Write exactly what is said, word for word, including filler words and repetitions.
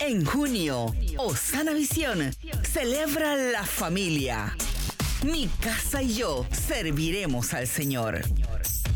En junio, Osana Visión celebra la familia. Mi casa y yo serviremos al Señor.